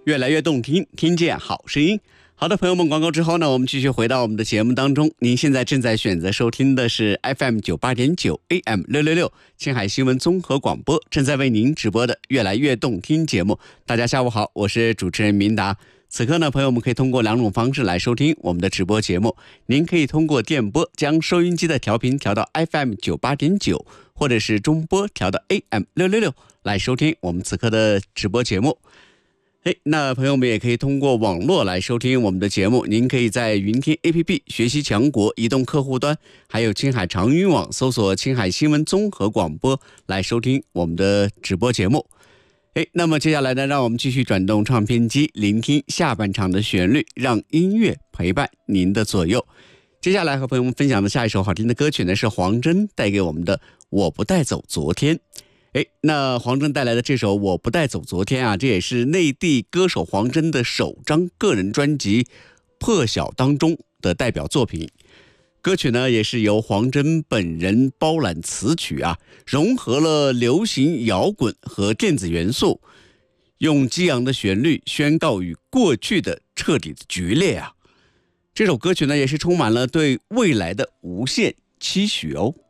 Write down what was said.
越来越动听，听见好声音。好的，朋友们，广告之后呢，我们继续回到我们的节目当中。您现在正在选择收听的是 FM 98.9 AM 666青海新闻综合广播，正在为您直播的越来越动听节目。大家下午好，我是主持人明达。此刻呢，朋友们可以通过两种方式来收听我们的直播节目。您可以通过电波将收音机的调频调到 FM 98.9，或者是中波调到 AM 666来收听我们此刻的直播节目。那朋友们也可以通过网络来收听我们的节目。您可以在云听 APP、学习强国移动客户端，还有青海长云网搜索青海新闻综合广播来收听我们的直播节目。那么接下来呢，让我们继续转动唱片机，聆听下半场的旋律，让音乐陪伴您的左右。接下来和朋友们分享的下一首好听的歌曲呢，是黄真带给我们的《我不带走昨天》。那黄真带来的这首《我不带走昨天》啊，这也是内地歌手黄真的首张个人专辑《破晓》当中的代表作品。歌曲呢，也是由黄真本人包揽词曲啊，融合了流行摇滚和电子元素，用激昂的旋律宣告与过去的彻底的决裂啊。这首歌曲呢，也是充满了对未来的无限期许哦。